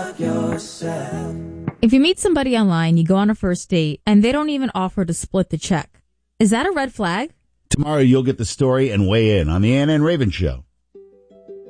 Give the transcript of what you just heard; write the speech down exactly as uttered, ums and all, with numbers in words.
love yourself. If you meet somebody online, you go on a first date, and they don't even offer to split the check, is that a red flag? Tomorrow you'll get the story and weigh in on the Ann and Raven Show.